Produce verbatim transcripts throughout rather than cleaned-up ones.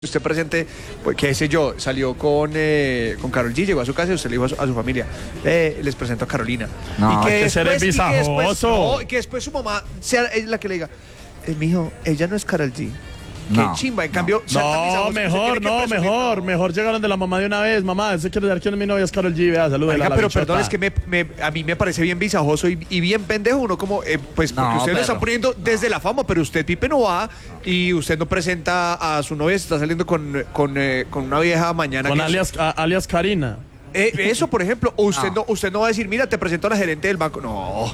Usted presente, pues, qué sé yo, salió con, eh, con Karol G, llegó a su casa y usted le dijo a su, a su familia, eh, les presento a Carolina. No, y que hay que ser después, y que después, visajoso. no, y que después su mamá sea la que le diga, eh, mijo, ella no es Karol G. No, qué chimba, en cambio... ser tan No, visajoso, mejor, usted tiene que no, presumir, mejor, no. mejor llegaron de la mamá de una vez. Mamá, ¿usted quiere saber quién es mi novia? Es Karol G, vea, salúdela. Oiga, la pero bichota. perdón, es que me, me- a mí me parece bien visajoso y, y bien pendejo uno como, eh, pues porque No, usted lo está perro. poniendo desde la fama, pero usted, Pipe, no va y usted no presenta a su novia, está saliendo con, con, eh, con una vieja mañana. Con que es- alias, a- alias Karina. Eh, eso, por ejemplo, o usted no. usted no va a decir, mira, te presento a la gerente del banco. No,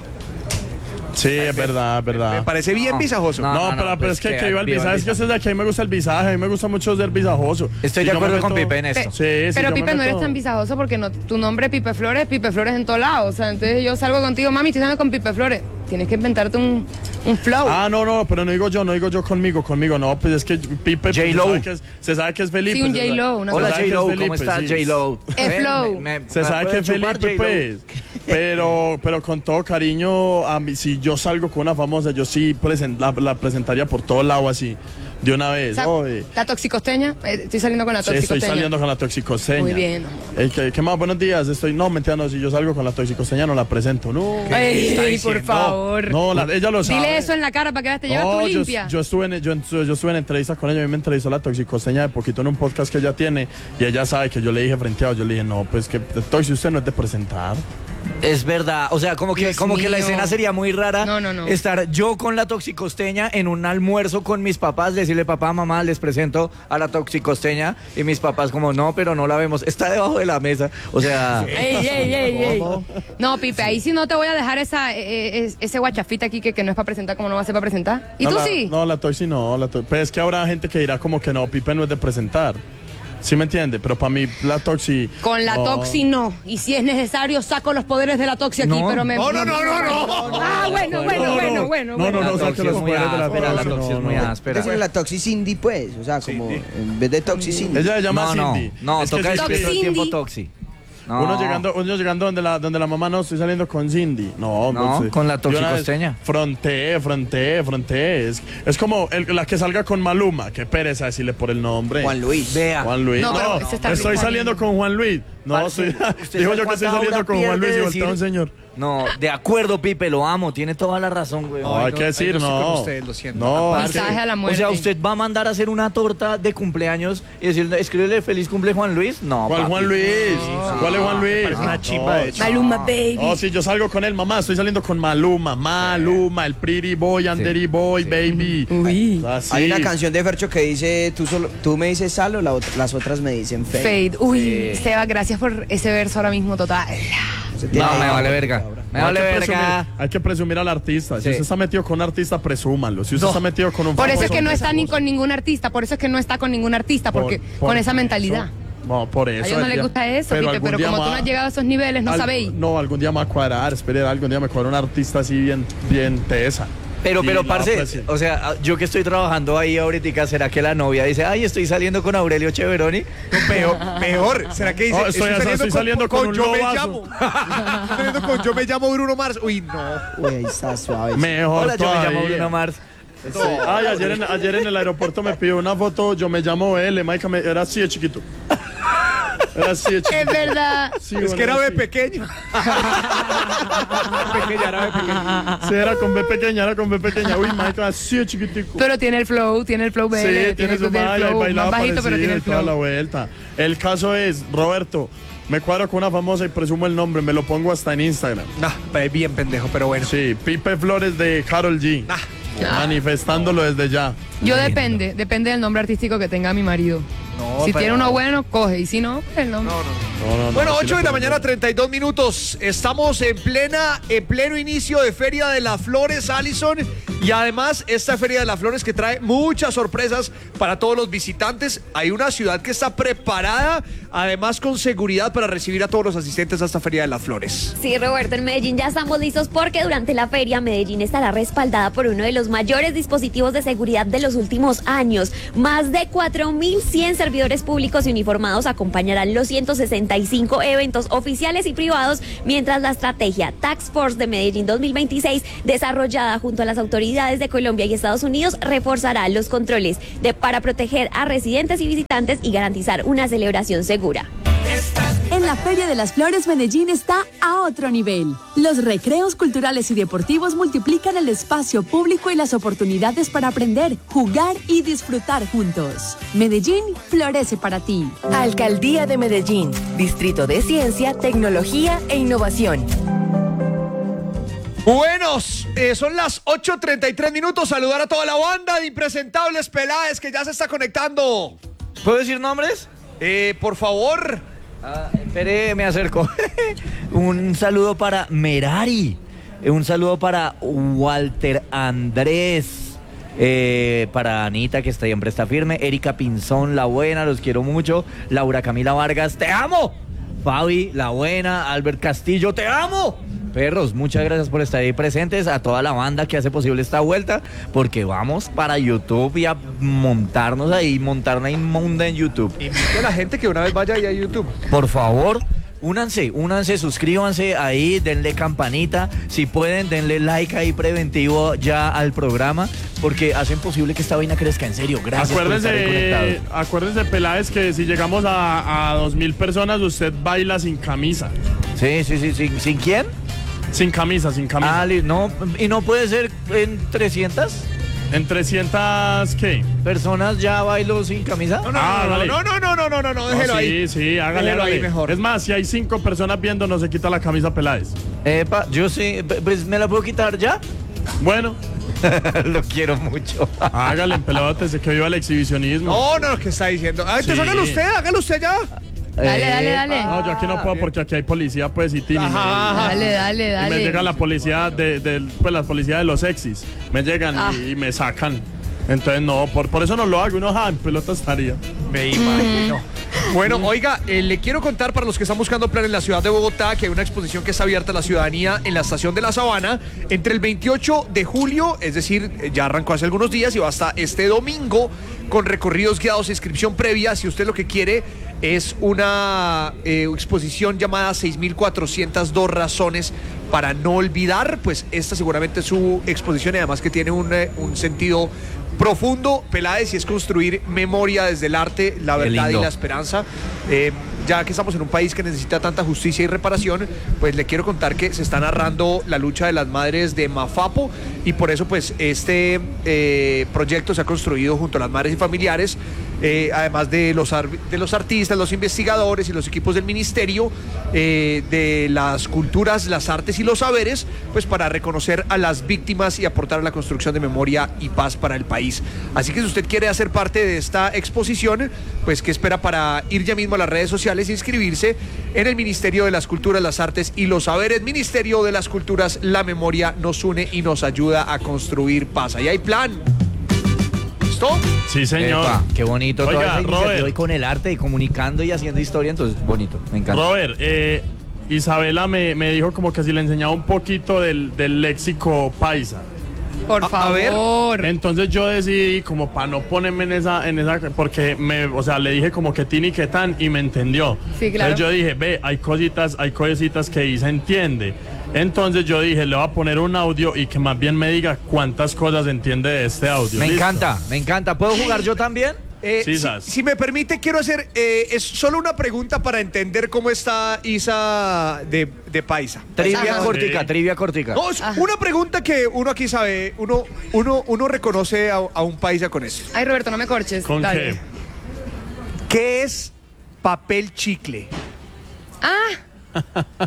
Sí, es verdad, es verdad. me parece bien visajoso. No, No, no, pero, no, pero pues es que, que que iba el viva el visaje. Es que visaje. eso es de que a mí me gusta el visaje. A mí me gusta mucho ser visajoso. Estoy Y de yo me acuerdo con meto- Pipe en esto. Sí, sí, Pero yo me Pipe, no eres meto- tan visajoso porque no, tu nombre es Pipe Flores, Pipe Flores en todos lados. O sea, entonces yo salgo contigo, mami, estoy saliendo con Pipe Flores. Tienes que inventarte un, un flow. Ah, no, no, pero no digo yo, no digo yo conmigo, conmigo, no, pues es que Pipe pues, se, J-Lo. sabe que es, se sabe que es Felipe. Sí, un se sabe- J-Lo, una se Hola sabe que es J-Lo, ¿cómo Felipe, estás sí. J-Lo? Es Ven, flow. me- me- Se me sabe que puede es chupar, Felipe, J-Lo. pues. Pero, pero con todo cariño, a mí, si yo salgo con una famosa, yo sí presen- la, la presentaría por todo lado así, de una O vez. sea, Oye. la toxicosteña, eh, estoy saliendo con la Sí, estoy toxicosteña. saliendo con la toxicosteña. Muy bien. Eh, ¿qué, qué más? Buenos días. Estoy, no, mentira, no, si yo salgo con la toxicosteña no la presento. No. Ay, está por diciendo? favor. No, la- ella lo sabe. Dile eso en la cara para que veas, te llevas No, tú yo, limpia. yo estuve en, yo, en- yo estuve en entrevista con ella, a mí me entrevistó la toxicosteña de poquito en un podcast que ella tiene y ella sabe que yo le dije frenteado, yo le dije, no, pues que Toxi usted no es de presentar. Es verdad, o sea, como que, Dios como que la mío. escena sería muy rara. No, no, no. Estar yo con la toxicosteña en un almuerzo con mis papás, decirle papá, mamá, les presento a la toxicosteña y mis papás como, no, pero no la vemos, está debajo de la mesa. O sea, Ey, ey, ey, ey. No, Pipe, ahí sí no te voy a dejar esa, eh, eh, ese guachafita aquí que, que no es para presentar, como no va a ser para presentar. ¿Y No, tú la- sí? No, la Toxi no, la to- pero es que habrá gente que dirá como que no, Pipe no es de presentar. ¿Sí me entiende? Pero para mí la Toxi... Con la no. toxi no. Y si es necesario, saco los poderes de la toxi aquí, No. pero me. No, no, no, no, no. Ah, bueno, bueno, No, no, bueno, bueno. no, bueno. no, no, la saque toxi los es muy poderes de la áspera, la Toxi, toxi no, es muy no. áspera. Decirle la Toxi Cindy, pues. O sea, como en vez de Toxi Cindy. Ella se llama No, no, Cindy. no, Es que toca sí, decirle todo el Cindy. tiempo toxi. No. Uno llegando, uno llegando donde la, donde la mamá no estoy saliendo con Cindy. No, No, pues, con la yo una vez toxicosteña. Fronté, fronté, fronté. Es, es como el- la que salga con Maluma. Qué pereza decirle por el nombre. Juan Luis. Vea. Juan Luis. No, No, pero ese está estoy rifando. saliendo con Juan Luis. No, Parce, soy, ¿usted digo sabe yo que estoy cuánta saliendo aura con Juan Luis y pierde voltea un decir- señor. No, de acuerdo, Pipe, lo amo, tiene toda la razón, güey. No, hay que no, decir, ahí no estoy con no. ustedes, lo siento. No, Aparte- Mensaje a la O muerte. sea, usted va a mandar a hacer una torta de cumpleaños y decirle, escríbele feliz cumple Juan Luis. No, ¿cuál papi. Juan Luis? ¿Cuál es Juan Luis? parece una No. chimba, de hecho. Maluma, baby. Oh, sí, yo salgo con él, mamá, estoy saliendo con Maluma, Maluma, el pretty boy, Andery boy, baby. Uy. Así. Hay una canción de Fercho que dice, tú, solo, tú me dices Salo, la otra- las otras me dicen Fade. Fade. Uy, Seba, gracias por ese verso ahora mismo total. Se tiene- No, me vale verga. Me No, vale hay, que presumir, verga. hay que presumir al artista. Si Sí. usted está metido con un artista, presúmalo. Si usted está metido con un Por eso famoso, es que no está ni famoso. con ningún artista, por eso es que no está con ningún artista, Por- porque por con esa eso. mentalidad. No, por eso. A ellos no el les día- gusta eso, Pipe, algún pero día como me tú va- no has llegado a esos niveles, no al- sabéis. No, algún día me va a cuadrar. Espere, algún día me cuadra un artista así bien, bien tesa. Pero, Y pero, la parce, aprecio. o sea, yo que estoy trabajando ahí ahorita, ¿será que la novia dice, ay, estoy saliendo con Aurelio Cheveroni? Peor, peor. ¿Será que dice? No, estoy- estoy saliendo con un Yo me lobazo. llamo. Estoy saliendo con Yo me llamo Bruno Mars. Uy, no. Uy, ahí está suave. Mejor Hola, yo me todavía. llamo Bruno Mars. Sí. Ay, ayer en, ayer en el aeropuerto me pidió una foto, yo me llamo L, Maica, me- era así de chiquito. Era así de chiquito. Es verdad. Sí, Es bueno, que era sí. de pequeño. Pequeña, era de pequeño. Sí, era con B pequeña, era con B pequeña. Uy, Maica, así de chiquitico. Pero tiene el flow, tiene el flow, Sí, baby, tiene su el baila, flow, bailaba más bajito, pero parecido tiene el y toda la flow. vuelta. El caso es, Roberto, me cuadro con una famosa y presumo el nombre, me lo pongo hasta en Instagram. Nah, es bien pendejo, pero bueno. Sí, Pipe Flores de Karol G. Manifestándolo desde ya. Yo depende, depende del nombre artístico que tenga mi marido. No, si pero- tiene uno bueno, coge, y si no, pues el nombre. No, no. No, no, no, Bueno, sí ocho le de la pongo. mañana, treinta y dos minutos. Estamos en plena, en pleno inicio de Feria de las Flores, Allison. Y además, esta Feria de las Flores que trae muchas sorpresas para todos los visitantes. Hay una ciudad que está preparada, además con seguridad, para recibir a todos los asistentes a esta Feria de las Flores. Sí, Roberto, en Medellín ya estamos listos porque durante la feria Medellín estará respaldada por uno de los mayores dispositivos de seguridad de los últimos años. Más de cuatro mil cien servicios servidores públicos y uniformados acompañarán los ciento sesenta y cinco eventos oficiales y privados, mientras la estrategia Task Force de Medellín dos mil veintiséis, desarrollada junto a las autoridades de Colombia y Estados Unidos, reforzará los controles de, para proteger a residentes y visitantes y garantizar una celebración segura. En la Feria de las Flores, Medellín está a otro nivel. Los recreos culturales y deportivos multiplican el espacio público y las oportunidades para aprender, jugar y disfrutar juntos. Medellín florece para ti. Alcaldía de Medellín, Distrito de Ciencia, Tecnología e Innovación. Buenos, eh, son las ocho treinta y tres minutos. Saludar a toda la banda de impresentables Peláez que ya se está conectando. ¿Puedo decir nombres? Eh, por favor. Ah, espere, me acerco. Un saludo para Merari. Eh, Un saludo para Walter Andrés. Eh, para Anita, que siempre está firme. Erika Pinzón, la buena, los quiero mucho. Laura Camila Vargas, te amo. Fabi, la buena. Albert Castillo, te amo. Perros, muchas gracias por estar ahí presentes, a toda la banda que hace posible esta vuelta, porque vamos para YouTube y a montarnos ahí, montar una inmunda en YouTube. Invite a la gente que una vez vaya ahí a YouTube. Por favor, únanse, únanse, suscríbanse ahí, denle campanita, si pueden, denle like ahí preventivo ya al programa, porque hacen posible que esta vaina crezca, en serio. Gracias por estar ahí Acuérdense, conectados. acuérdense, Peláez, que si llegamos a, a dos mil personas, usted baila sin camisa. Sí, sí, sí, sí. ¿Sin quién? Sin camisa, sin camisa. Ah, li- no, ¿y no puede ser en trescientas ¿En trescientas qué? personas ya bailo sin camisa? No, no, Ah, no, no, dale. no, no, no, no, no, no, no, déjelo No, sí, ahí. sí, hágale, Déjelo ahí hágale. mejor. Es más, si hay cinco personas viendo, no se quita la camisa, Peláez. Epa, yo sí, p- pues me la puedo quitar ya. Bueno, Lo quiero mucho. hágale, pelote, se que viva el exhibicionismo. No, no, ¿qué está diciendo? Ah, entonces Sí. hágalo usted, hágalo usted ya. Dale, dale, dale. No, yo aquí no puedo porque aquí hay policía, pues, y Tini. Ajá, ajá. Dale, dale, Y me dale. llega la policía de, de- pues la policía de los sexys. Me llegan Ah. y, y me sacan. Entonces no, por, por eso no lo hago. Uno, ja, en pelota estaría. Me imagino. Bueno, oiga, eh, le quiero contar para los que están buscando plan en la ciudad de Bogotá que hay una exposición que está abierta a la ciudadanía en la estación de La Sabana entre el veintiocho de julio, es decir, eh, ya arrancó hace algunos días y va hasta este domingo con recorridos guiados e inscripción previa. Si usted lo que quiere es una eh, exposición llamada seis mil cuatrocientas dos razones para no olvidar, pues esta seguramente es su exposición y además que tiene un, eh, un sentido profundo, Peláez, y es construir memoria desde el arte, la Qué verdad y lindo. la esperanza. Eh, ya que estamos en un país que necesita tanta justicia y reparación, pues le quiero contar que se está narrando la lucha de las madres de Mafapo y por eso pues este eh, proyecto se ha construido junto a las madres y familiares, eh, además de los, ar- de los artistas, los investigadores y los equipos del ministerio, eh, de las culturas, las artes y los saberes, pues para reconocer a las víctimas y aportar a la construcción de memoria y paz para el país. Así que si usted quiere hacer parte de esta exposición, pues ¿qué espera para ir ya mismo a las redes sociales e inscribirse en el Ministerio de las Culturas, las Artes y los Saberes? Ministerio de las Culturas, la memoria nos une y nos ayuda a construir paz. Ahí hay plan. ¿Listo? Sí, señor. Epa, qué bonito Oiga, toda esa iniciativa Robert. y con el arte y comunicando y haciendo historia, entonces bonito, me encanta. Robert, eh, Isabela me, me dijo como que si le enseñaba un poquito del, del léxico paisa. Por A- a ver. favor. Entonces yo decidí como para no ponerme en esa, en esa, porque me, o sea, le dije como que tini que tan y me entendió. Sí, claro. Entonces yo dije, ve, hay cositas, hay cositas que ahí se entiende. Entonces yo dije, le voy a poner un audio y que más bien me diga cuántas cosas entiende de este audio. Me ¿Listo? encanta, me encanta. ¿Puedo jugar yo también? Eh, Sí, si, Sas. si me permite, quiero hacer, eh, es solo una pregunta para entender cómo está Isa de, de Paisa. Trivia Ajá. cortica, Sí. trivia cortica. No, es una pregunta que uno aquí sabe, uno, uno, uno reconoce a, a un paisa con eso. Ay, Roberto, no me corches. ¿Con Dale. qué? ¿Qué es papel chicle? Ah.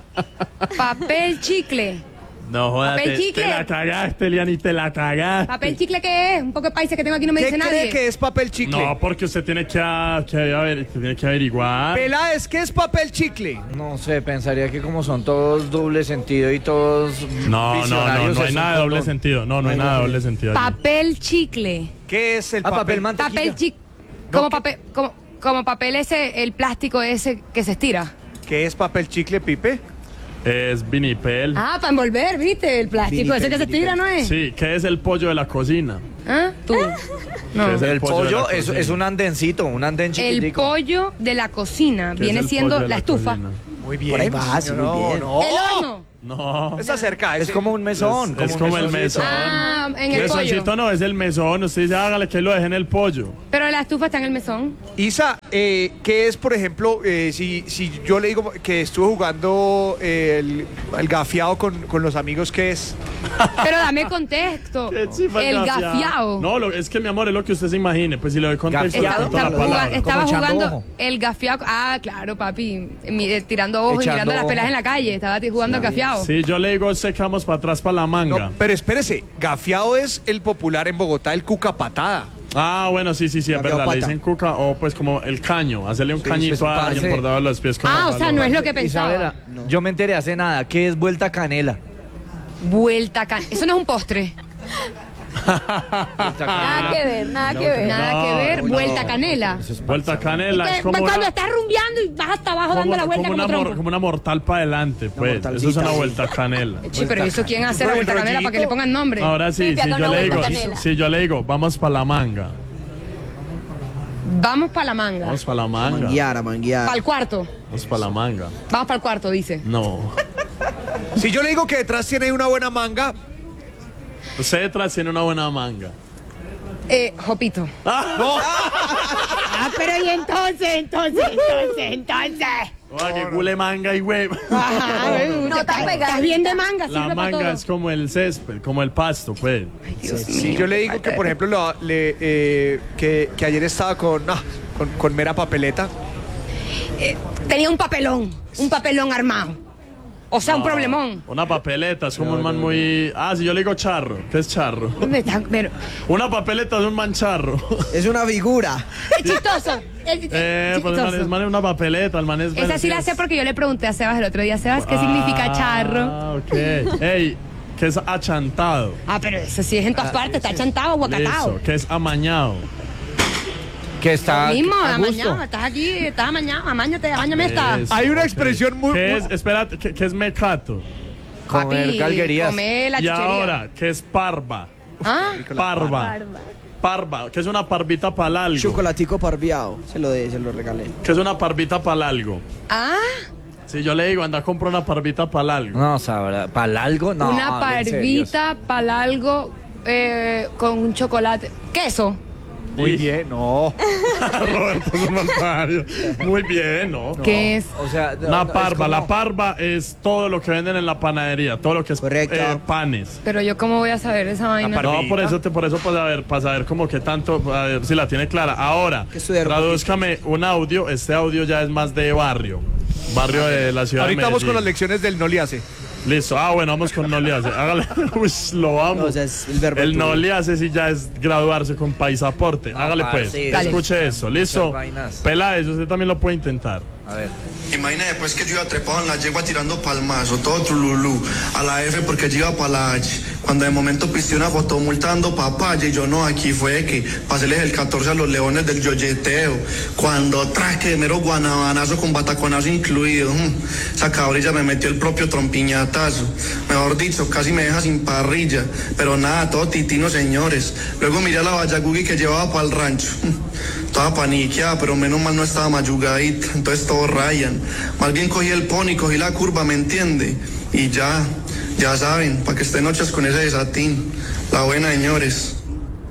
Papel chicle. No jodas, Papel te, chicle. te la cagaste, Liani, te la cagaste. ¿Papel chicle qué es? Un poco de paisa que tengo aquí no me ¿Qué dice cree nadie. que es papel chicle? No, porque usted tiene que, a- que aver- tiene que averiguar. Peláez, ¿qué es papel chicle? No sé, pensaría que como son todos doble sentido y todos No, no, no, visionarios, no hay es un nada de doble poco- sentido. No, no hay Algo nada de así. doble sentido. allí. Papel chicle. ¿Qué es el Ah, papel papel? mantequilla. Papel chicle. Como papel, como, como papel ese, el plástico ese que se estira. ¿Qué es papel chicle, Pipe? Es vinipel. Ah, para envolver, ¿viste? El plástico ese que se estira, ¿no es? Sí, ¿qué es el pollo de la cocina? ¿Ah? Tú. No. ¿Qué es El pollo de pollo la es, cocina? es un andencito, un anden El chiquitico. pollo de la cocina ¿Qué es viene el siendo pollo de la estufa. cocina? Muy bien. Por ahí vas, señor. muy No, bien. no. El horno. No. Está cerca. Es ese. como un mesón. Es, es como el mesón. Ah, en el Mesoncito pollo. no, es el mesón. Usted dice, hágale que lo deje en el pollo. Pero la estufa está en el mesón. Isa, eh, ¿qué es, por ejemplo, eh, si, si yo le digo que estuve jugando eh, el, el gafiado con, con los amigos, ¿qué es? Pero dame contexto. Qué chifa El gafiado. gafiao. No, lo- es que mi amor es lo que usted se imagine. Pues si le doy contexto, Gafiado. le cuento la Estaba, palabra. juga- estaba Como echando jugando ojo. el gafiao. Ah, claro, papi. Mi- eh, tirando ojos y Echando mirando las ojo. pelas en la calle. Estaba t- jugando el gafiao. Sí, yo le digo, a usted que vamos para atrás para la manga. No, pero espérese, gafiado es el popular en Bogotá, el cuca patada. Ah, bueno, sí, sí, sí, es Gafiao verdad. Le pata. dicen cuca o pues como el caño. Hacerle un cañito sí, a alguien parce. por debajo de los pies. con Ah, la o sea, no es lo que Isabela, pensaba. yo me enteré hace nada. ¿Qué es vuelta canela? Vuelta can... Eso no es un postre. Nada que ver, nada que ver. Nada No, que ver. no. Vuelta canela. Vuelta canela. Que- Es como cuando una, estás rumbeando y vas hasta abajo como, dando la vuelta como como, una, mor- tronco. como una mortal para adelante, pues. Eso es mortalcita, una sí. vuelta canela. Sí, pero eso quién hace la Pero el vuelta canela para que le rollito- pongan nombre. Ahora sí, Sí, te si haga yo una le digo, vuelta canela. si yo le digo, vamos para la manga. Vamos para la manga. Vamos para la manga. Mangueara, mangueara. Para el cuarto. Vamos para la manga. Vamos para el cuarto, dice. No. Si yo le digo que detrás tiene una buena manga, Usted detrás tiene una buena manga. Eh, Jopito. Ah, pero y entonces, entonces, entonces, entonces. Oiga, que cule manga y huevo. Ajá, No estás, tan pegada. estás bien de manga, La sirve para manga todo. es como el césped, como el pasto, pues. Dios si mío, yo le digo falta que, por de- ejemplo, lo- le, eh, que, que ayer estaba con, ah, con, con mera papeleta, Tenía un papelón, un papelón armado. O sea, un problemón. Una papeleta, es como un man muy... Ah, si yo le digo charro, ¿qué es charro? ¿Dónde está? Pero, Una papeleta es un man charro. Es una figura. es chistoso. Es, Eh, pues el man, chistoso. el man es una papeleta, el man es... Esa sí la sé porque yo le pregunté a Sebas el otro día, Sebas, ¿qué significa charro? Ah, ok. Ey, ¿qué es achantado? Ah, pero eso sí es en todas partes, está chantado, aguacatado. Listo, ¿qué es amañado? Que está Lo mismo, a gusto. amañado, estás aquí, estás amañado, amañate, amañame esta. Eso, hay una ok. expresión muy... ¿Qué muy- es, espérate, ¿qué, qué es mecato? Comer galguerías. Comer la Y chuchería. ahora, ¿qué es parva? ¿Ah? Parva. Parva, ¿qué es una parvita para algo? Chocolatico parviado. Se lo de, se lo regalé. ¿Qué es una parvita para algo? ¿Ah? Si yo le digo, anda, compra una parvita para algo. No, sabrá. ¿Para algo? No. Una háblense de parvita para algo eh, con un chocolate. ¿Queso? Muy bien, no. Roberto es un malparido. Muy bien, ¿no? ¿Qué es? O sea, no, Una no, es parva, como- la parva es todo lo que venden en la panadería, todo lo que es Correcto. eh, panes. Pero yo cómo voy a saber esa vaina. No, por eso, te, por eso para saber, para saber como que tanto, a ver si la tiene clara. Ahora, que estudiar un tradúzcame un audio, este audio ya es más de barrio, barrio de la ciudad Ahorita de vamos con las Medellín. lecciones del no le hace. Listo, ah bueno, vamos con no le hace. Hágale, uy, lo amo. No, o sea, es el verbo El no tuyo. le hace si ya es graduarse con paisaporte. Hágale pues, parce, Dale. escuche eso, listo. Esas vainas. Peláez, usted también lo puede intentar. A ver. Imagina después que yo iba trepado en la yegua tirando palmazo, todo trululú, a la F porque yo iba para la H. Cuando de momento pisté una foto multando papaya y yo no, aquí fue que paséles el catorce a los leones del yoyeteo. Cuando traje de mero guanabanazo con bataconazo incluido, mm, esa cabrilla me metió el propio trompiñatazo. Mejor dicho, casi me deja sin parrilla, pero nada, todo titino señores. Luego miré a la Vallagugi que llevaba para el rancho. Estaba paniqueada, pero menos mal no estaba mayugadita, entonces todo rayan. Más bien cogí el pony, cogí la curva, ¿me entiende? Y ya, ya saben, para que estén noches con ese desatín. La buena, señores.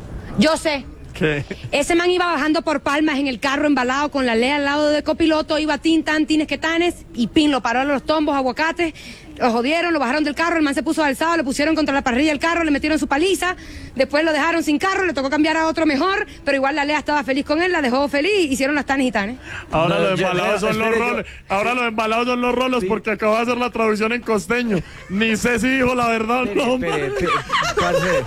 Yo sé. ¿Qué? Ese man iba bajando por Palmas en el carro embalado con la lea al lado del copiloto, iba tin, tan, tines, que tanes, y pin, lo paró a los tombos, aguacates, lo jodieron, lo bajaron del carro, el man se puso alzado, lo pusieron contra la parrilla del carro, le metieron su paliza, después lo dejaron sin carro, le tocó cambiar a otro mejor, pero igual la lea estaba feliz con él, la dejó feliz, hicieron las tanes y tanes. Ahora No, los yo- embalados vea, son los espere, yo- roles. Ahora los embalados son los rolos porque acabo de hacer la traducción en costeño. Ni sé si dijo la verdad o no. Espere, espere, parce.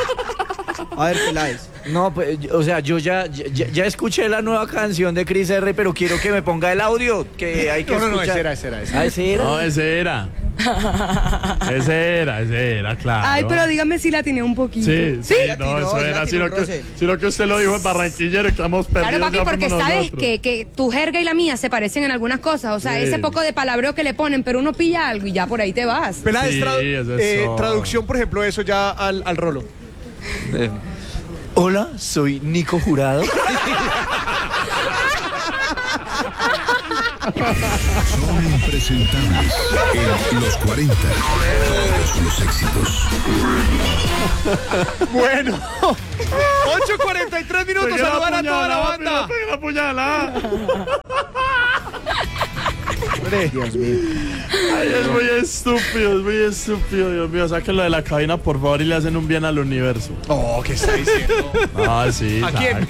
A ver, Peláez. No, pues, yo- o sea, yo ya, ya, ya escuché la nueva canción de Chris R, pero quiero que me ponga el audio, que hay que No, no, no, escuchar. ese era, ese era, ese era. Ah, ese era. No, ese era. Ese era, ese era, claro. Ay, pero dígame si la tiene un poquito. Sí, sí, La no, tiró, eso la era. tiró Sino un que, roce. sino que usted lo dijo en barranquillero y que hemos perdido. Claro, papi, ya porque fuimos sabes nosotros. que, que tu jerga y la mía se parecen en algunas cosas. O sea, Sí. ese poco de palabreo que le ponen, pero uno pilla algo y ya por ahí te vas. Peláez, Sí, tradu- es eh, eso. traducción, por ejemplo, eso ya al, al rolo. Eh, Hola, soy Nico Jurado. Son impresentables en los cuarenta. Todos los éxitos. Bueno, ocho cuarenta y tres minutos, Pegué la saludar a toda la puñalada, banda. pegué la puñalada. Dios mío. Ay, es muy estúpido, es muy estúpido, Dios mío. Sáquenlo de la cabina, por favor, y le hacen un bien al universo. Oh, ¿qué está diciendo? Ah, sí. ¿A quién?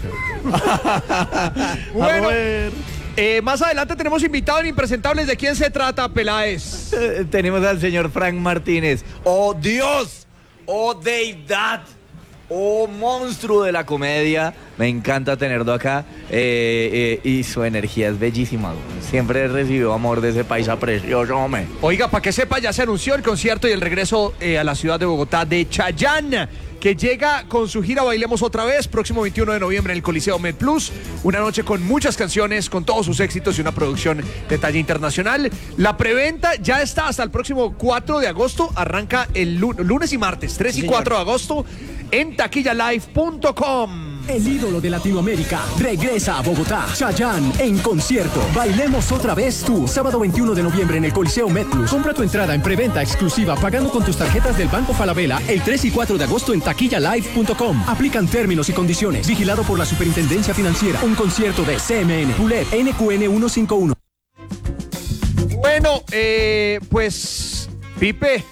Bueno, eh, más adelante tenemos invitados impresentables. ¿De quién se trata, Peláez? Eh, Tenemos al señor Frank Martínez. ¡Oh, Dios! ¡Oh, deidad! ¡Oh, monstruo de la comedia! Me encanta tenerlo acá. Eh, eh, y su energía es bellísima. Siempre he recibido amor de ese paisa precioso, hombre. Oiga, para que sepa, ya se anunció el concierto y el regreso eh, a la ciudad de Bogotá de Chayanne, que llega con su gira Bailemos Otra Vez, próximo veintiuno de noviembre en el Coliseo MedPlus. Una noche con muchas canciones, con todos sus éxitos y una producción de talla internacional. La preventa ya está hasta el próximo cuatro de agosto. Arranca el lunes y martes, tres y cuatro de agosto, en taquilla live punto com. El ídolo de Latinoamérica regresa a Bogotá. Chayanne en concierto. Bailemos Otra Vez tú. Sábado veintiuno de noviembre en el Coliseo MedPlus. Compra tu entrada en preventa exclusiva pagando con tus tarjetas del Banco Falabella el tres y cuatro de agosto en taquilla live punto com. Aplican términos y condiciones. Vigilado por la Superintendencia Financiera. Un concierto de C M N. Pulet N Q N ciento cincuenta y uno. Bueno, eh, pues, Pipe.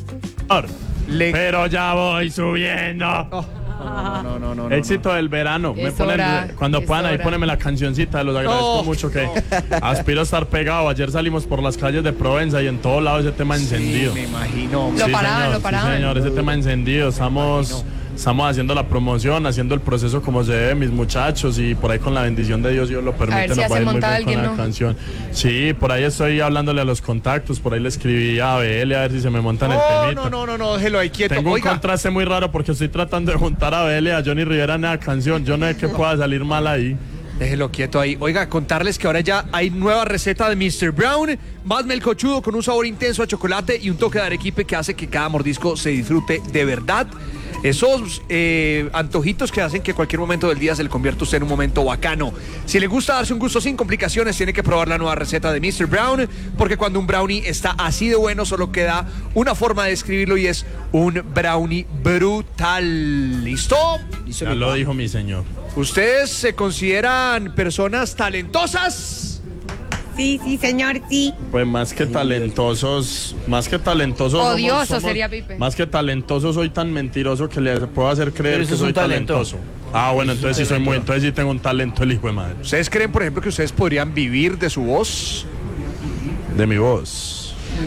Le... Pero ya voy subiendo. Oh. No, no, no, no, no, Éxito del verano. Me ponen, hora, cuando puedan ahí hora. ponerme la cancioncita. Los agradezco No. mucho, que aspiro a estar pegado. Ayer salimos por las calles de Provenza y en todos lados ese tema encendido. Me imagino. Sí, Lo paraban, señor, lo paraban. Sí, señor, ese tema encendido. Estamos, estamos haciendo la promoción, haciendo el proceso como se debe, mis muchachos, y por ahí con la bendición de Dios, Dios lo permite, ver si nos hace va a ir muy montada bien con alguien, la ¿no? canción. Sí, por ahí estoy hablándole a los contactos, por ahí le escribí a B L a ver si se me montan el No, temita. no, no, no, no, déjelo ahí quieto. Tengo Oiga, un contraste muy raro porque estoy tratando de juntar a B L y a Johnny Rivera en la canción. Yo no sé qué pueda salir mal ahí. déjelo quieto ahí. Oiga, contarles que ahora ya hay nueva receta de mister Brown, más melcochudo con un sabor intenso a chocolate y un toque de arequipe que hace que cada mordisco se disfrute de verdad. Esos eh, antojitos que hacen que cualquier momento del día se le convierta usted en un momento bacano. Si le gusta darse un gusto sin complicaciones, tiene que probar la nueva receta de mister Brown, porque cuando un brownie está así de bueno, solo queda una forma de describirlo y es un brownie brutal. ¿Listo? Ya lo dijo mi señor. ¿Ustedes se consideran personas talentosas? Sí, sí, señor, sí. Pues más que talentosos, más que talentosos. somos- Odioso somos- sería Pipe. Más que talentoso, soy tan mentiroso que le puedo hacer creer Pero eso que es soy un talento. talentoso. Ah, bueno, Eso es entonces un sí soy muy, talento. entonces sí tengo un talento el hijo de madre. ¿Ustedes creen, por ejemplo, que ustedes podrían vivir de su voz? De mi voz.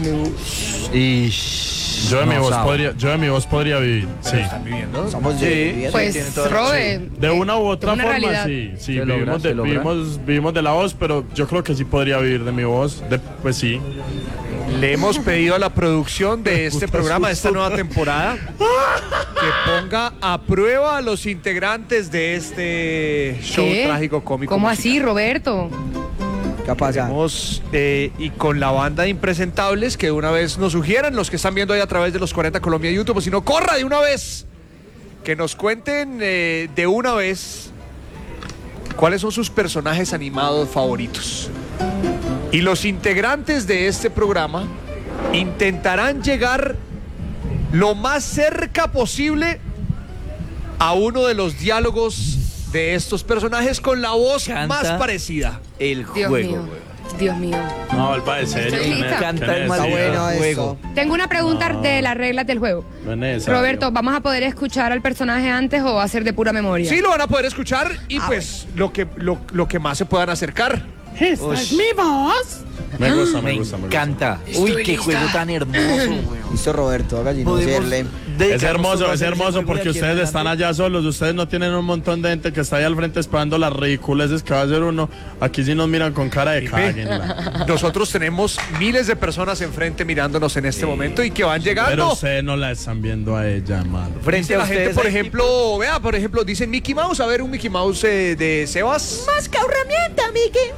Y Yo de mi no voz sabe. podría, yo de mi voz podría vivir. Sí. ¿Están viviendo? Estamos Sí. viviendo. Pues, tiene toda- Robe. De una u otra una forma, realidad. sí, sí, Se logra, vivimos, de, se logra. vivimos, vivimos de la voz, pero yo creo que sí podría vivir de mi voz. De, pues sí. Le hemos pedido a la producción de este programa, de esta nueva temporada, que ponga a prueba a los integrantes de este show ¿Qué? trágico cómico. ¿Cómo musical. así, Roberto? ¿Qué pasa? Tenemos, eh, y con la banda de impresentables que de una vez nos sugieran, los que están viendo ahí a través de los cuarenta Colombia YouTube, o si no, corra de una vez, que nos cuenten eh, de una vez cuáles son sus personajes animados favoritos. Y los integrantes de este programa intentarán llegar lo más cerca posible a uno de los diálogos de estos personajes con la voz Canta más parecida. El Dios juego, mío. güey. Dios mío. No, Alba, de serio. Estoy no es- lista. Canta no el es maldito necesidad. Bueno, juego. eso. Tengo una pregunta No. de las reglas del juego. No es necesario. Roberto, ¿vamos a poder escuchar al personaje antes o va a ser de pura memoria? Sí, lo van a poder escuchar y Ah, pues lo que, lo, lo que más se puedan acercar. ¿Esta es mi voz? Me gusta, me Me gusta, me gusta. encanta. Uy, qué juego tan hermoso, güey. Listo, Roberto, haga allí, no Podemos hacerle. Es dedicarnos hermoso, solo a es hacer ese hermoso juego porque de aquí en ustedes están adelante. allá solos, ustedes no tienen un montón de gente que está ahí al frente esperando las ridiculeces que va a hacer uno. Aquí sí nos miran con cara de cáguenla. Nosotros tenemos miles de personas enfrente mirándonos en este momento y que van Pero llegando. ustedes no la están viendo a ella, mano. Frente Dice a la gente, ustedes por hay ejemplo, vea, por ejemplo, dicen Mickey Mouse. A ver, un Mickey Mouse eh, de Sebas. Más que herramienta, Mickey.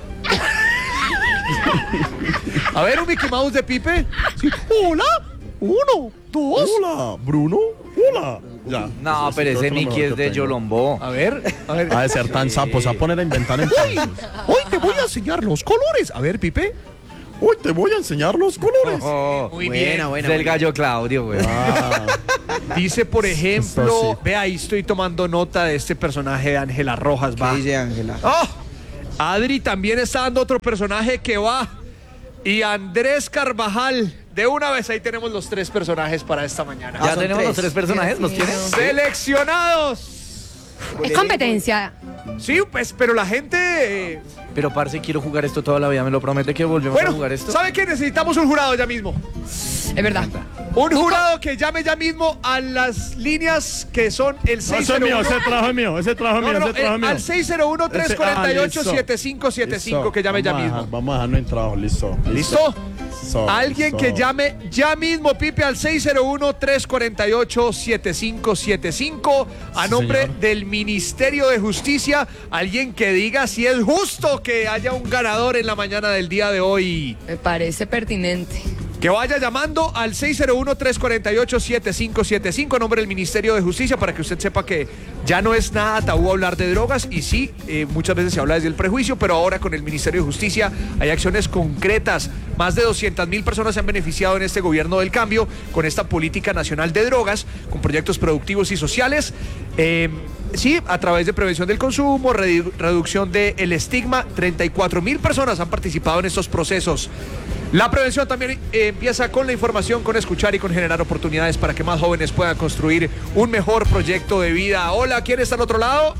A ver, un Mickey Mouse de Pipe. Sí. Hola. Uno, dos. Hola, Bruno. Hola. Ya. No, Sí, pero creo ese que lo Mickey mejor es que de tengo. Yolombó. A ver, a ver. Ha de ser tan sapo, se va a poner a inventar entonces. Hoy te voy a enseñar los colores. A ver, Pipe. Uy, te voy a enseñar los colores. Oh, Muy Buena, bien. buena. es el gallo Claudio, güey. Ah, Dice, por ejemplo, Eso sí. ve ahí estoy tomando nota de este personaje de Ángela Rojas. ¿Qué Va. dice Ángela? ¡Oh! Adri también está dando otro personaje que va. Y Andrés Carvajal. De una vez ahí tenemos los tres personajes para esta mañana. Ah, Ya son tenemos tres. los tres personajes, ¿los Dios tienes? mío. ¡Seleccionados! Es competencia. Sí, pues, pero la gente... eh, Pero, parce, quiero jugar esto toda la vida, ¿me lo promete que volvemos a Bueno, jugar esto? ¿sabe qué? Necesitamos un jurado ya mismo. Es verdad. Un jurado que llame ya mismo a las líneas que son el no, ese es seis cero mío, uno. ese trabajo es mío, ese trabajo es No, mío, no, no, ese trabajo eh, es mío. al seis cero uno, tres cuatro ocho, siete cinco siete cinco Listo. que llame ya Vamos a mismo. dejar- Vamos a dejarlo en trabajo, listo. ¿Listo? Listo, Alguien listo. que llame ya mismo, Pipe, al seis cero uno, tres cuatro ocho, siete cinco siete cinco a Sí, nombre señor. del Ministerio de Justicia. Alguien que diga si es justo que haya un ganador en la mañana del día de hoy. Me parece pertinente. Que vaya llamando al seis cero uno, tres cuatro ocho, siete cinco siete cinco a nombre del Ministerio de Justicia para que usted sepa que ya no es nada tabú hablar de drogas y sí, eh, muchas veces se habla desde el prejuicio, pero ahora con el Ministerio de Justicia hay acciones concretas. Más de doscientas mil personas se han beneficiado en este gobierno del cambio con esta política nacional de drogas, con proyectos productivos y sociales. Eh, Sí, a través de prevención del consumo, redu- reducción del estigma, treinta y cuatro mil personas han participado en estos procesos. La prevención también eh, empieza con la información, con escuchar y con generar oportunidades para que más jóvenes puedan construir un mejor proyecto de vida. Hola, ¿quién está al otro lado?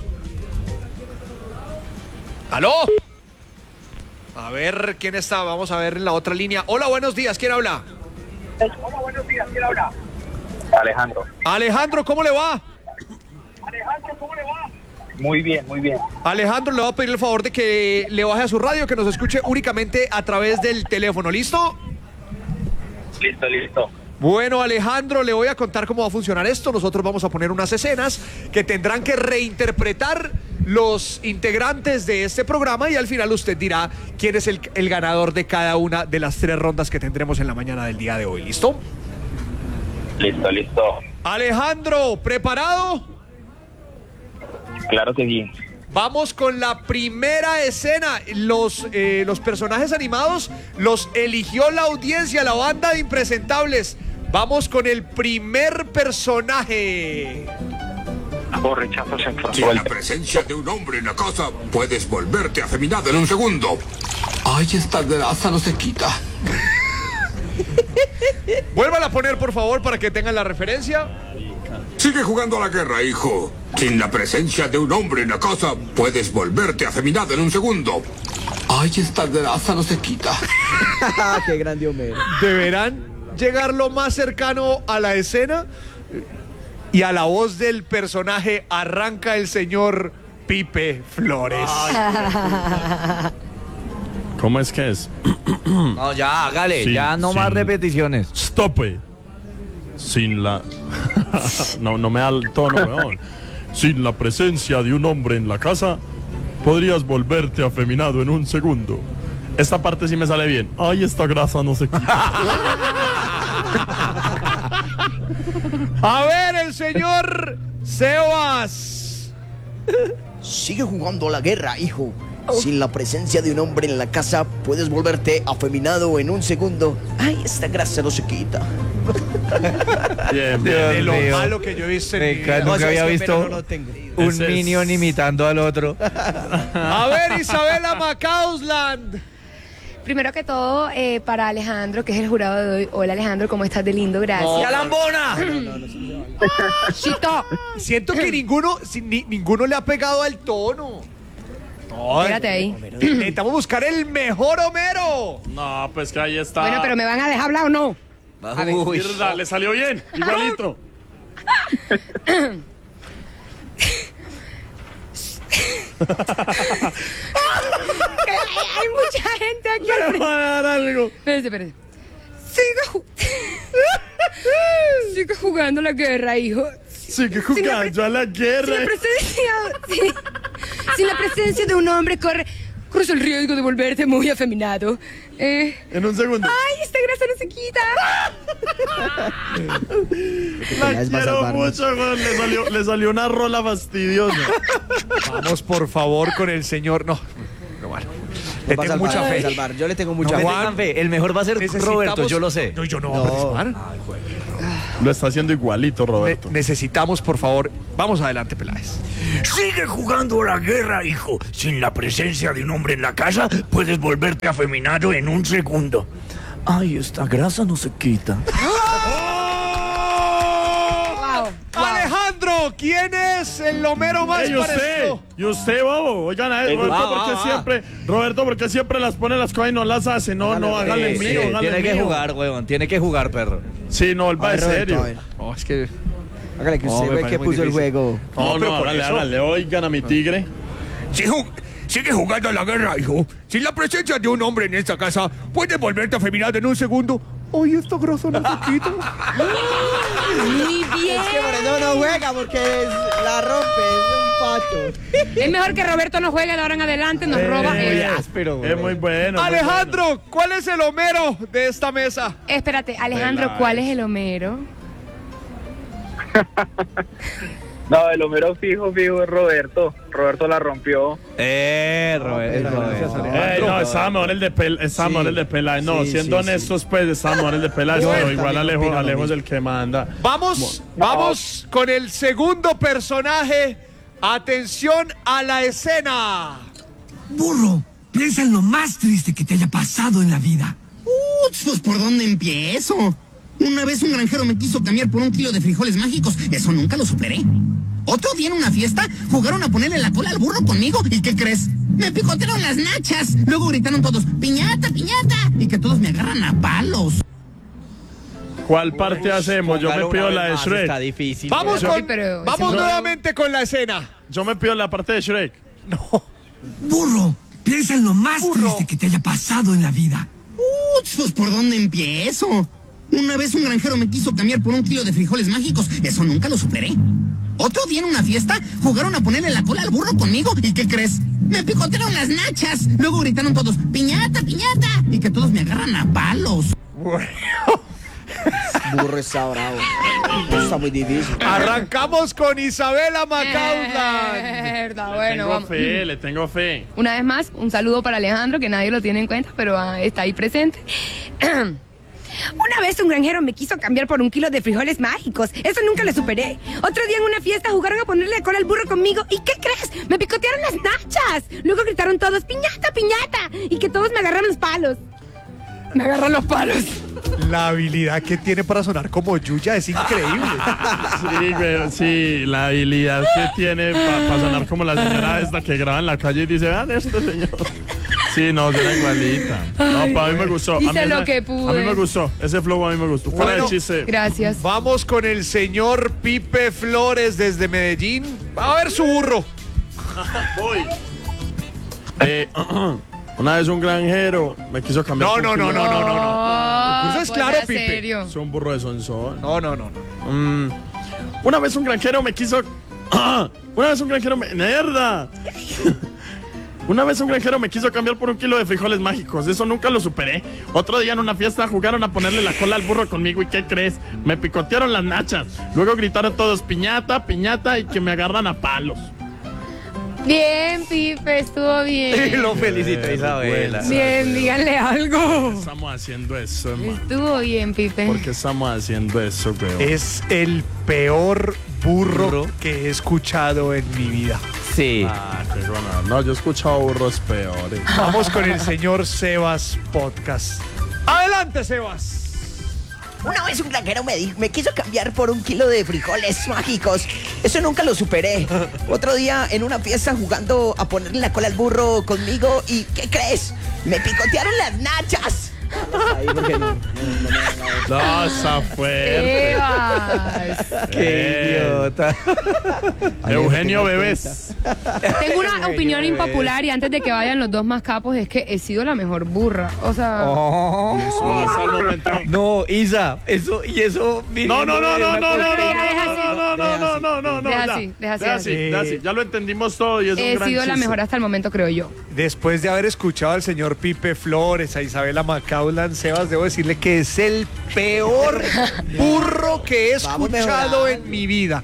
¿Aló? A ver, ¿quién está? Vamos a ver en la otra línea. Hola, buenos días, ¿quién habla? Hola, buenos días, ¿quién habla? Alejandro. Alejandro, ¿cómo le va? Alejandro, ¿cómo le va? Muy bien, muy bien. Alejandro, le voy a pedir el favor de que le baje a su radio, que nos escuche únicamente a través del teléfono. ¿Listo? Listo, listo. Bueno, Alejandro, le voy a contar cómo va a funcionar esto. Nosotros vamos a poner unas escenas que tendrán que reinterpretar los integrantes de este programa y al final usted dirá quién es el, el ganador de cada una de las tres rondas que tendremos en la mañana del día de hoy. ¿Listo? Listo, listo. Alejandro, ¿preparado? Claro que sí. Vamos con la primera escena. Los, eh, los personajes animados los eligió la audiencia, la banda de impresentables. Vamos con el primer personaje. Por rechazo sexual. Sin la presencia de un hombre en la casa, puedes volverte afeminado en un segundo. Ay, esta grasa no se quita. Vuélvala a poner, por favor, para que tengan la referencia. Sigue jugando a la guerra, hijo. Sin la presencia de un hombre en la casa, puedes volverte afeminado en un segundo. Ay, esta grasa no se quita. Qué grande Homero. Deberán llegar lo más cercano a la escena y a la voz del personaje arranca el señor Pipe Flores. ¿Cómo es que es? No, ya, hágale, Sí, ya no sí. más repeticiones. Stop. Sin la... no, no me da el tono, weón. Sin la presencia de un hombre en la casa, podrías volverte afeminado en un segundo. Esta parte sí me sale bien. Ay, esta grasa no se quita. A ver, el señor Sebas. Sigue jugando a la guerra, hijo. Sin la presencia de un hombre en la casa, puedes volverte afeminado en un segundo. Ay, esta grasa no se quita. Bien, De, bien. de lo mío. malo que yo he visto en Me mi ca- vida. nunca No, había es que visto Homero no lo tengo. un Ese es- minion imitando al otro. A ver, Isabela Macausland. Primero que todo, eh, para Alejandro, que es el jurado de hoy. Hola, Alejandro, ¿cómo estás de lindo? Gracias. ¡Ya lambona! Chito, Siento que ninguno, si- ni- ninguno le ha pegado al tono. No, espérate ahí. necesitamos buscar el mejor Homero. No, pues que ahí está. Bueno, pero ¿me van a dejar hablar o no? A ver. Uy. Mierda, le salió bien, igualito. Hay mucha gente aquí. al frente. Va a dar algo. Espérate, espérate. Sigue, ju- Sigue jugando la guerra, hijo. Sigue Sin la jugando a la Sin guerra. la presencia, sí. Sin la presencia de un hombre corre. corres el riesgo de volverte muy afeminado. Eh, En un segundo. ¡Ay, esta grasa no se quita! La quiero mucho, weón. Le salió, le salió una rola fastidiosa. Vamos, por favor, con el señor. No, no, bueno. Le Va a tengo salvar, mucha va a fe. salvar. Yo le tengo mucha No me fe. tengan fe, el mejor va a ser Necesitamos- Roberto, yo lo sé. No, yo no voy a participar. Lo está haciendo igualito, Roberto. Ne- necesitamos, por favor. Vamos adelante, Peláez. Sigue jugando a la guerra, hijo. Sin la presencia de un hombre en la casa, puedes volverte afeminado en un segundo. Ay, esta grasa no se quita. Alejandro, ¿quién es el Homero más Ey, usted, parecido? y usted, bobo, oigan a él, Roberto, va, porque va, va. siempre, Roberto, porque siempre las pone las cosas y no las hace, no, no, hágale Sí, mío, sí, hágale tiene que mío. jugar, huevón, tiene que jugar, perro. Sí, no, él va A de ver, Roberto, serio. a ver. No, es que. Hágale que No, usted me ve parece que muy puso el difícil. juego. No, pero no, por hágale, eso- hágale, oigan a mi tigre. Sigue jugando a la guerra, hijo. Sin la presencia de un hombre en esta casa, puedes volverte afeminado en un segundo. Oye, esta grasa no se quita. Muy bien. Es que por eso no juega, porque es- la rompe, es un pato. Es mejor que Roberto no juegue de ahora en adelante, nos roba. Eh, Eh, áspero, Es muy bueno. muy Alejandro, ¿cuál es el Homero de esta mesa? Espérate, Alejandro, Peláez. ¿cuál es el Homero? No, el Homero fijo, fijo es Roberto. Roberto la rompió. Eh, Roberto. Gracias, bueno. Alejandro. Ey, no, estaba mejor el de Peláez, estaba Sí. mejor el de Peláez. No, Sí, siendo sí, sí. honestos, pues, estaba mejor el de Peláez, Yo pero también igual Alejo, opino lo Alejo es mismo. el que manda. Vamos, vamos con el segundo personaje. Atención a la escena. Burro, piensa en lo más triste que te haya pasado en la vida. Uy, pues ¿por dónde empiezo? Una vez un granjero me quiso cambiar por un kilo de frijoles mágicos. Eso nunca lo superé. Otro día en una fiesta jugaron a ponerle la cola al burro conmigo. ¿Y qué crees? Me picotearon las nachas. Luego gritaron todos, ¡piñata, piñata! Y que todos me agarran a palos. ¿Cuál parte hacemos? Yo me Póngalo pido una la vez de más, Shrek. Está difícil. Vamos, pero- con, pero- vamos ese- nuevamente con la escena. Yo me pido la parte de Shrek. Burro, piensa en lo más Burro. triste que te haya pasado en la vida. Uy, pues ¿por dónde empiezo? Una vez un granjero me quiso cambiar por un kilo de frijoles mágicos. Eso nunca lo superé. Otro día en una fiesta jugaron a ponerle la cola al burro conmigo. ¿Y qué crees? Me picotearon las nachas. Luego gritaron todos, ¡piñata, piñata! Y que todos me agarran a palos. Burro está bravo. Está muy difícil. Arrancamos con Isabela Macausland. Verdad, bueno, tengo vamos. fe, le tengo fe. Una vez más, un saludo para Alejandro, que nadie lo tiene en cuenta, pero ah, está ahí presente. Una vez un granjero me quiso cambiar por un kilo de frijoles mágicos. Eso nunca lo superé. Otro día en una fiesta jugaron a ponerle la cola al burro conmigo. ¿Y qué crees? Me picotearon las nachas. Luego gritaron todos, ¡piñata, piñata! Y que todos me agarran los palos. Me agarran los palos. La habilidad que tiene para sonar como Yuya es increíble. Sí, güey, sí, la habilidad que tiene para sonar como la señora esta que graba en la calle y dice, vean esto, señor. Sí, no, será igualita. No, para mí me gustó. A mí, Hice lo esa- que pude. a mí me gustó. Ese flow a mí me gustó. Fuera Bueno, de chiste. Gracias. Vamos con el señor Pipe Flores desde Medellín. Va a ver su burro. Voy. Eh, una vez un granjero me quiso cambiar. No, por no, un no, kilo- no, no, no, no. Oh, Eso es ponte claro, a Pipe. serio. Es un burro de sonzón. No, no, no, no. Mm, Una vez un granjero me quiso. Una vez un granjero me. ¡Mierda! Una vez un granjero me quiso cambiar por un kilo de frijoles mágicos. Eso nunca lo superé. Otro día en una fiesta jugaron a ponerle la cola al burro conmigo. ¿Y qué crees? Me picotearon las nachas. Luego gritaron todos piñata, piñata y que me agarran a palos. Bien, Pipe, estuvo bien. Lo felicito, Isabela. Bien, díganle algo. Estamos haciendo eso, hermano. Estuvo bien, Pipe. ¿Por qué estamos haciendo eso, weón? Es el peor burro, Burro. que he escuchado en mi vida. Sí. Ah, qué bueno. No, yo he escuchado burros peores. Vamos con el señor Sebas Podcast. Adelante, Sebas. Una vez un granjero me, di- me quiso cambiar por un kilo de frijoles mágicos. Eso nunca lo superé. Otro día en una fiesta jugando a ponerle la cola al burro conmigo. ¿Y qué crees? Me picotearon las nachas. Ahí porque no, no, no me dan la- No, está fuerte. Sebas. Qué idiota. Eugenio Bebés. Tengo una opinión impopular y antes de que vayan los dos más capos es que he sido la mejor burra. O sea, Oh. Eso hasta el momento. No, Isa, eso y eso. No, no, no, no, no, no, no, Ella es no, así. no, no, no, no, no, no, no, no. Deja ya. así, deja así, Deja así. así, deja así. Ya lo entendimos todo y es un He gran sido la chiste. mejor hasta el momento, creo yo. Después de haber escuchado al señor Pipe Flores, a Isabela Macaulay, Sebas, debo decirle que es el peor burro que he escuchado en mi vida.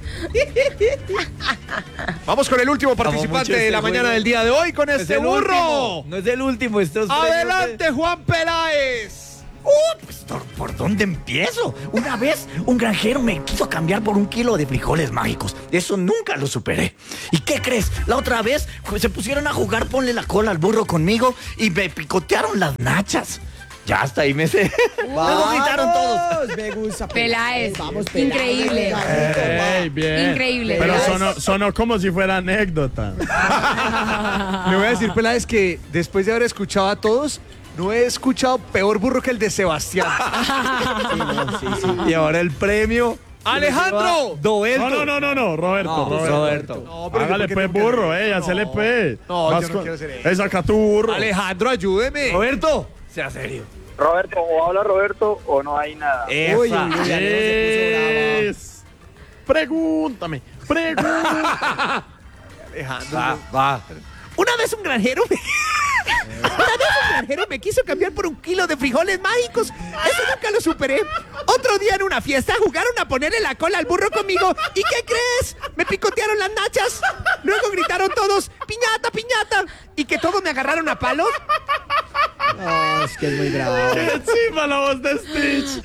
Vamos con el último participante de la mañana del día de hoy, con este burro. No es el último, estos Adelante, Juan Peláez. Uh, pues, ¿por, ¿por dónde empiezo? Una vez un granjero me quiso cambiar por un kilo de frijoles mágicos. Eso nunca lo superé. ¿Y qué crees? La otra vez pues, se pusieron a jugar ponle la cola al burro conmigo y me picotearon las nachas. Ya hasta ahí me sé. Luego gritaron todos. Me gusta. Peláez. Vamos, Peláez. Increíble. Ey, bien. Increíble. Pero Peláez. sonó, sonó como si fuera anécdota. Le voy a decir, Peláez, que después de haber escuchado a todos, no he escuchado peor burro que el de Sebastián. Sí, no, sí, sí. Y ahora el premio. ¡Alejandro! No, Dovelto. no, no, no, no, Roberto, No, Roberto. Roberto. No, pero Hágale yo, ¿por qué pues tengo que burro, hacer eh, eso? hacele No. pues. No, Vas yo no con- quiero hacer eso. Eh, saca tu burro. Alejandro, ayúdeme. Roberto, sea serio. Roberto, o habla Roberto o no hay nada. Esa. Uy, uy, uy, Alejo se Es- Pregúntame, pregúntame. Alejandro. Va, va. Una vez un granjero me... Una vez un granjero me quiso cambiar por un kilo de frijoles mágicos. Eso nunca lo superé. Otro día en una fiesta jugaron a ponerle la cola al burro conmigo. ¿Y qué crees? Me picotearon las nachas. Luego gritaron todos, piñata, piñata. Y que todos me agarraron a palos. No, es que es muy bravo. ¡Qué encima la voz de Stitch!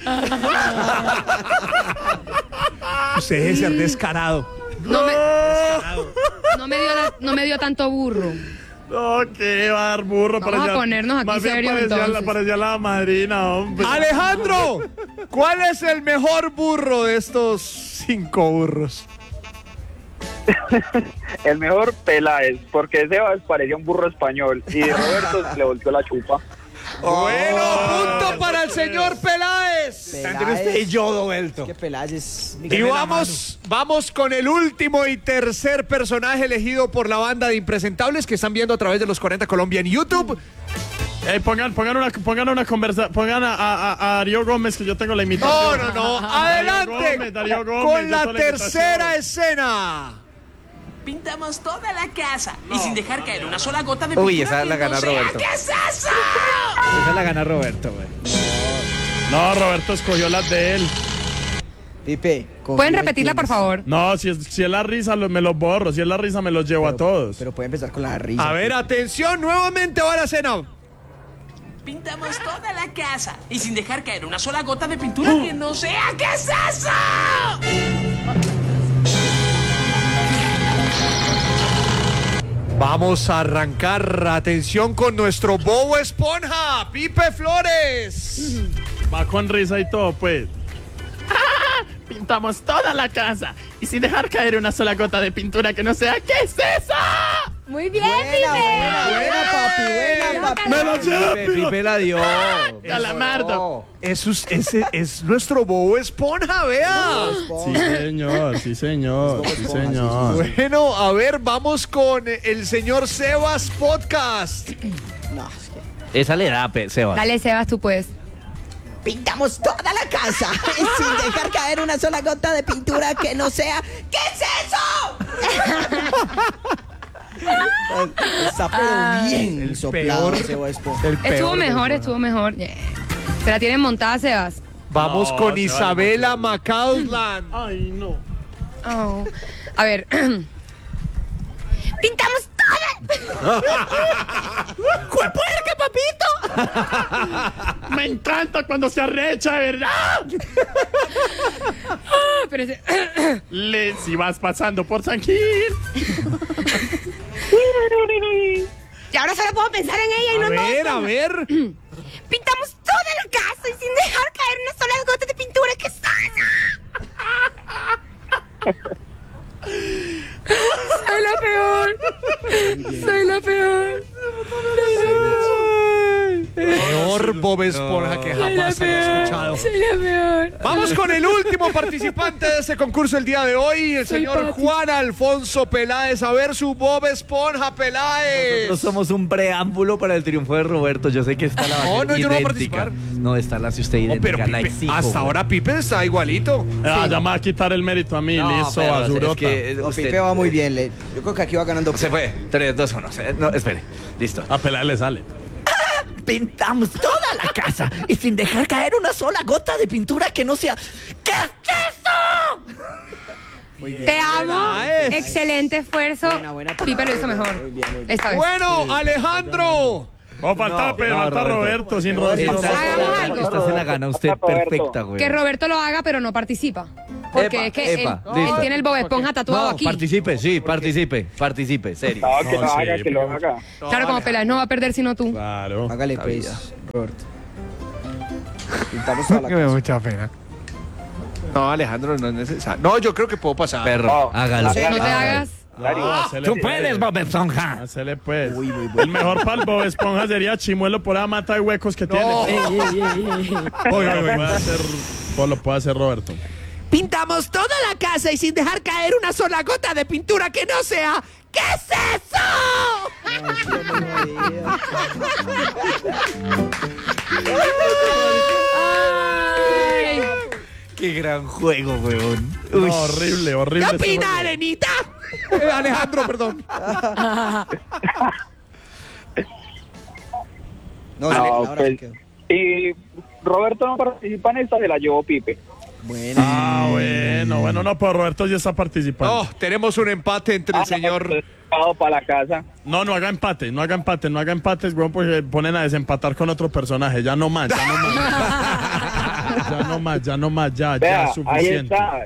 Usted debe ser descarado. No me, no me dio la- no me dio tanto burro. No, qué bar burro. Vamos a ponernos aquí más bien serios, parecía, la, entonces. parecía la madrina, hombre. Alejandro, ¿cuál es el mejor burro de estos cinco burros? El mejor Peláez, porque Sebas parecía un burro español y Roberto le volteó la chupa. Bueno, punto para el señor Peláez. Peláez. usted y yo, Dovelto. Que Peláez es... Y vamos, vamos con el último y tercer personaje elegido por la banda de impresentables que están viendo a través de los cuarenta Colombia en YouTube. Eh, pongan, pongan una, pongan una conversa, pongan a, a, a Darío Gómez, que yo tengo la No, imitación. no, no. Darío Adelante Gómez, Darío Gómez, con yo la tengo tercera imitación. escena. Pintamos toda la casa y sin dejar caer una sola gota de Uy, pintura esa la que gana no sea. Roberto. ¿Qué es eso? Esa la gana Roberto, güey. No, Roberto escogió las de él. Pipe. ¿Pueden repetirla, por favor? No, si es, si es la risa, lo- me los borro. Si es la risa, me los llevo a todos. Pero puede empezar con la risa. A ver, atención, nuevamente va la escena. Pintamos toda la casa y sin dejar caer una sola gota de pintura que no sea. ¿Qué es eso? Vamos a arrancar, atención, con nuestro Bobo Esponja, Pipe Flores. Va con risa y todo, pues. Pintamos toda la casa y sin dejar caer una sola gota de pintura que no sea. ¿Qué es eso? Muy bien, Buena, buena, buena, papi, buena, papi. Me lo llevo. Pipe, Pipe la dio. Calamardo. Eso es, ese es nuestro Bobo Esponja, vea. Sí, señor, sí, señor, sí, señor. Bueno, a ver, vamos con el señor Sebas Podcast. No, es que... Esa le da, pe- Sebas. Dale, Sebas, tú puedes. Pintamos toda la casa sin dejar caer una sola gota de pintura que no sea. ¿Qué es eso? Está pero bien el soplado peor. ese Esponja. El Estuvo peor mejor, del- estuvo mejor. Yeah. Se la tienen montada, Sebas. Vamos No, con se Isabela vale Macaulay. Ay, no. Oh. A ver. Pintamos toda. ¡Cuerpuerca, papito! Me encanta cuando se arrecha, de verdad. Ah, pero ese- Le, si vas pasando por San Gil. Y ahora solo puedo pensar en ella y A no en ver, vos. a ver. Pintamos toda la casa y sin dejar caer una sola gota de pintura que soy la peor. Soy la peor. Peor. peor Bob Esponja que jamás había escuchado. Soy la peor. Vamos con el último participante de este concurso el día de hoy, el Soy señor Pati. Juan Alfonso Peláez. A ver su Bob Esponja, Peláez. Nosotros somos un preámbulo para el triunfo de Roberto. Yo sé que esta la va a No, hacer no, yo no voy a idéntica. participar. No, esta la hace usted No, idéntica. pero la Pipe, exijo, hasta güey. ahora Pipe está igualito. Ah, ya me va a quitar el mérito a mí, No, listo, pero es basurota. que No, usted- Pipe va muy bien. le- yo creo que aquí va ganando. Se fue. tres, dos, uno. No, espere. Listo. A Peláez le sale. Pintamos toda la casa y sin dejar caer una sola gota de pintura que no sea... ¿Qué es eso? Te amo. Peláez. Excelente esfuerzo. Buena, buena. Pipe lo hizo mejor. Muy bien, muy bien. Esta vez. Bueno, Alejandro. Oh, falta, No, pero no, falta Roberto. Roberto, sin Roberto. Esta, Hagamos algo. esta se la gana usted perfecta, güey. Que Roberto lo haga, pero no participa. Porque Epa, es que epa, él, él listo. tiene el Bob Esponja tatuado No, aquí. participe, sí, participe, participe, serio. No, que No, lo sí, haga, que lo pero- haga. Claro, como Peláez no va a perder sino tú. Claro. Hágale La pues, vida. Roberto. Pintamos toda la Que me da casa. mucha pena. No, Alejandro, no es necesario. No, yo creo que puedo pasar. Perro, No, hágalo. No te hagas. Ah, se le Tú puede. puedes, Bob Esponja. Hacele pues. El mejor para el Bob Esponja sería Chimuelo por la mata de huecos que tiene. Oiga, lo puede hacer, pues lo puede hacer Roberto. Pintamos toda la casa y sin dejar caer una sola gota de pintura que no sea... ¿Qué es eso? Ay. Qué gran juego, weón. No, horrible, horrible. ¿Qué este opina, juego. Arenita? Eh, Alejandro, perdón. No, se- No, ahora se pues, quedó. y Roberto no participa en esta, se la llevó Pipe. Bueno. Ah, bueno, bueno, no, pero Roberto ya está participando. Oh, tenemos un empate entre el Ah, señor. pues, para la casa. No, no haga empate, no haga empate, no haga empates, weón, porque ponen a desempatar con otro personaje. Ya no más, ya no más. Ya no más, ya no más, ya, ya Vea, es ahí suficiente. está.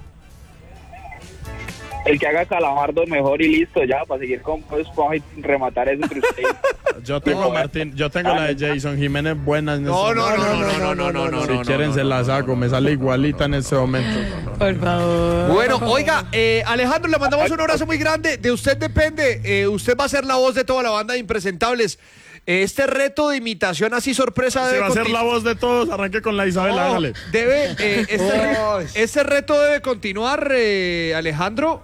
El que haga Calamardo mejor y listo ya, para seguir con Bob Esponja y rematar eso entre ustedes. Yo tengo, Martín, yo tengo la de Jason Jiménez buena en No, ese no, momento. no, no, no, no, no, no, Si no, quieren no, se no, las hago, me sale igualita en ese momento. Por favor. Bueno, oiga, eh, Alejandro, le mandamos un abrazo muy grande. De usted depende. eh, usted va a ser la voz de toda la banda de Impresentables. Eh, Este reto de imitación así sorpresa Si debe va a ser conti- la voz de todos, arranque con la Isabel, No, hágale. debe, eh, este, Oh. este reto debe continuar, eh, Alejandro.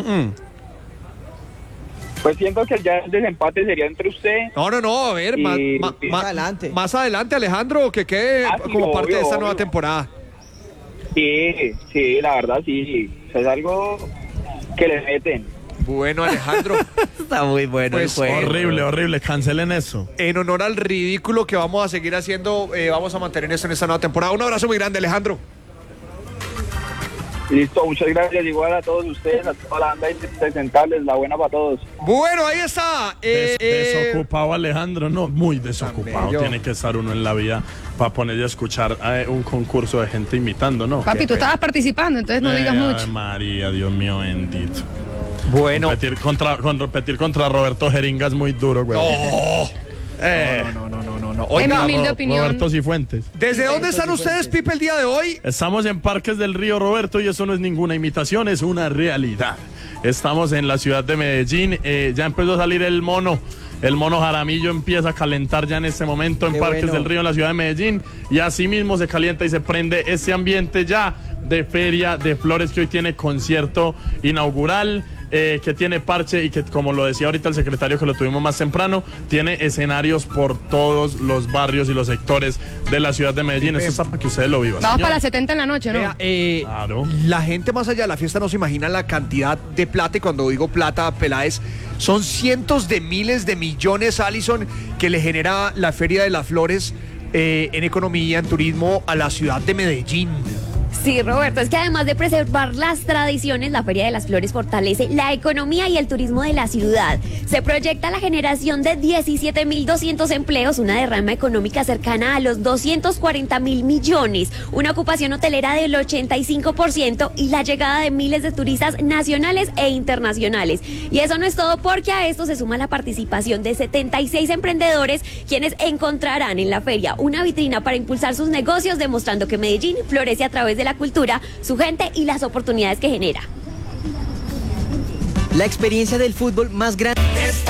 Pues siento que ya el desempate sería entre usted. No, no, no, a ver, más, Y- ma- y- ma- más adelante. más adelante, Alejandro, que quede Ah, sí, como parte obvio, de esta obvio. nueva temporada. Sí, sí, la verdad sí. Es algo que le meten. Bueno, Alejandro, Está muy bueno Pues, el juego. Horrible, horrible, cancelen eso. en honor al ridículo que vamos a seguir haciendo, eh, vamos a mantener esto en esta nueva temporada. Un abrazo muy grande, Alejandro. Listo, muchas gracias igual a todos ustedes, a toda la banda de Impresentables, la buena para todos. Bueno, ahí está. eh, Des- eh, desocupado Alejandro, no, muy desocupado. bello. Tiene que estar uno en la vida para poner y escuchar eh, un concurso de gente imitando, ¿no? Papi, Qué tú pena. estabas participando, entonces no Eh, digas Ave mucho. María, Dios mío bendito. bueno, Competir contra, con, repetir contra Roberto Jeringa es muy duro, güey. Eh, no, no, no, no, no. En mi Oiga, humilde Ro- opinión. Roberto Cifuentes. ¿desde dónde están ustedes, Pipe, el día de hoy? Estamos en Parques del Río, Roberto, y eso no es ninguna imitación, es una realidad. Estamos en la ciudad de Medellín, eh, ya empezó a salir el mono. El mono Jaramillo empieza a calentar ya en este momento en Qué Parques bueno. del Río, en la ciudad de Medellín, y así mismo se calienta y se prende este ambiente ya de feria de flores que hoy tiene concierto inaugural. Eh, que tiene parche y que, como lo decía ahorita el secretario que lo tuvimos más temprano, tiene escenarios por todos los barrios y los sectores de la ciudad de Medellín. Eso está para que ustedes lo vivan. Vamos señor. para las setenta en la noche, ¿no? Vea, eh, Claro. la gente más allá de la fiesta no se imagina la cantidad de plata, y cuando digo plata, Peláez, son cientos de miles de millones, Allison, que le genera la Feria de las Flores eh, en economía, en turismo, a la ciudad de Medellín. Sí, Roberto, es que además de preservar las tradiciones, la Feria de las Flores fortalece la economía y el turismo de la ciudad. Se proyecta la generación de diecisiete mil doscientos empleos, una derrama económica cercana a los doscientos cuarenta mil millones, una ocupación hotelera del ochenta y cinco por ciento y la llegada de miles de turistas nacionales e internacionales. Y eso no es todo, porque a esto se suma la participación de setenta y seis emprendedores, quienes encontrarán en la feria una vitrina para impulsar sus negocios, demostrando que Medellín florece a través de la cultura, su gente y las oportunidades que genera. La experiencia del fútbol más grande. En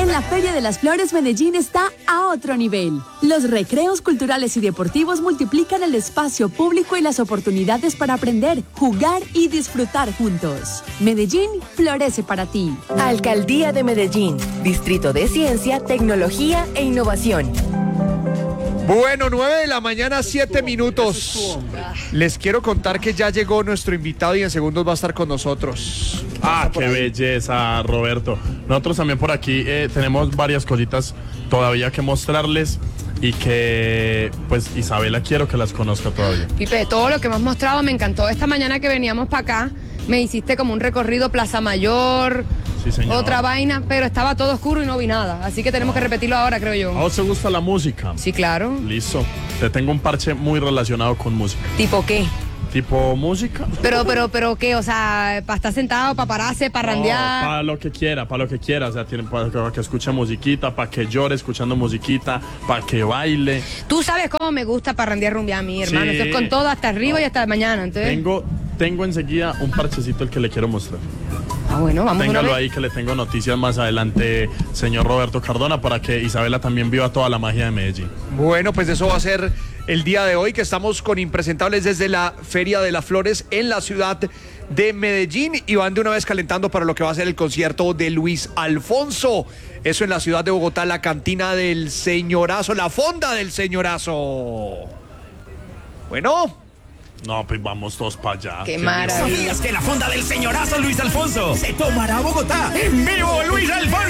En la Feria de las Flores, Medellín está a otro nivel. Los recreos culturales y deportivos multiplican el espacio público y las oportunidades para aprender, jugar y disfrutar juntos. Medellín florece para ti. Alcaldía de Medellín, Distrito de Ciencia, Tecnología e Innovación. Bueno, nueve de la mañana, siete minutos. Les quiero contar que ya llegó nuestro invitado y en segundos va a estar con nosotros. Ah, qué belleza, Roberto. Nosotros también por aquí eh, tenemos varias cositas todavía que mostrarles y que, pues, Isabela quiero que las conozca todavía. Pipe, todo lo que me has mostrado me encantó. Esta mañana que veníamos para acá, me hiciste como un recorrido Plaza Mayor, sí, señor. Otra vaina, pero estaba todo oscuro y no vi nada. Así que tenemos que repetirlo ahora, creo yo. ¿A vos te gusta la música? Sí, claro. Listo. Te tengo un parche muy relacionado con música. ¿Tipo qué? ¿Tipo música? Pero, pero, pero, ¿qué? O sea, para estar sentado, para pararse, para randear. Para lo que quiera, para lo que quiera. O sea, tiene, para que, que escuche musiquita, para que llore escuchando musiquita, para que baile. Tú sabes cómo me gusta parrandear, rumbear a mí, hermano. Sí. Eso es con todo hasta arriba No. y hasta mañana. Entonces... Tengo, tengo enseguida un parchecito el que le quiero mostrar. Ah, bueno, vamos a Téngalo ver. ahí que le tengo noticias más adelante, señor Roberto Cardona, para que Isabela también viva toda la magia de Medellín. Bueno, pues eso va a ser el día de hoy, que estamos con Impresentables desde la Feria de las Flores en la ciudad de Medellín y van de una vez calentando para lo que va a ser el concierto de Luis Alfonso. Eso en la ciudad de Bogotá, la cantina del Señorazo, la fonda del Señorazo. Bueno. No, pues vamos todos para allá. Qué maravilla. ¿Sabías que la fonda del Señorazo Luis Alfonso se tomará a Bogotá? ¡En vivo, Luis Alfonso!